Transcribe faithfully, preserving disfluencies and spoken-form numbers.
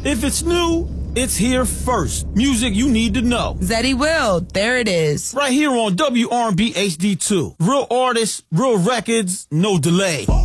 If it's new, it's here first. Music you need to know. Zeddy Will, there it is. Right here on W R and B H D two. Real artists, real records, no delay.